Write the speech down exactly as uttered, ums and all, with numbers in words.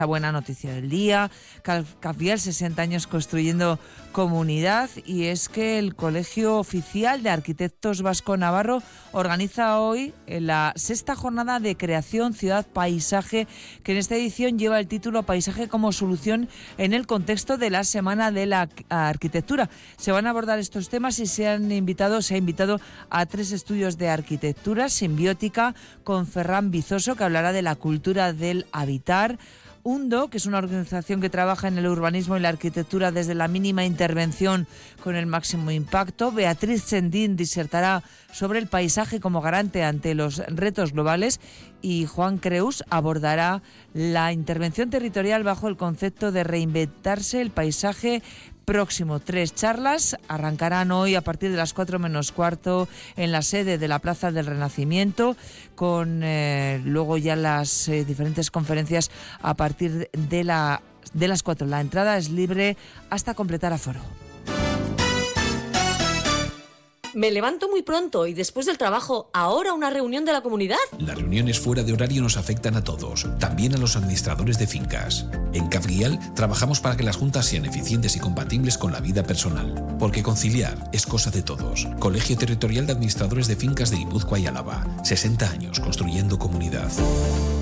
La buena noticia del día, Cafiel, sesenta años construyendo comunidad, y es que el Colegio Oficial de Arquitectos Vasco-Navarro organiza hoy la sexta jornada de creación ciudad-paisaje, que en esta edición lleva el título Paisaje como solución en el contexto de la Semana de la Arquitectura. Se van a abordar estos temas y se han invitado, se ha invitado a tres estudios de arquitectura: Simbiótica, con Ferran Vizoso, que hablará de la cultura del habitar; Hundo, que es una organización que trabaja en el urbanismo y la arquitectura desde la mínima intervención con el máximo impacto; Beatriz Sendín disertará sobre el paisaje como garante ante los retos globales; y Juan Creus abordará la intervención territorial bajo el concepto de reinventarse el paisaje próximo. Tres charlas arrancarán hoy a partir de las cuatro menos cuarto en la sede de la Plaza del Renacimiento, con eh, luego ya las eh, diferentes conferencias a partir de, la, de las cuatro. La entrada es libre hasta completar aforo. Me levanto muy pronto y después del trabajo, ¿ahora una reunión de la comunidad? Las reuniones fuera de horario nos afectan a todos, también a los administradores de fincas. En Cafrial trabajamos para que las juntas sean eficientes y compatibles con la vida personal, porque conciliar es cosa de todos. Colegio Territorial de Administradores de Fincas de Guipúzcoa y Álava. sesenta años construyendo comunidad.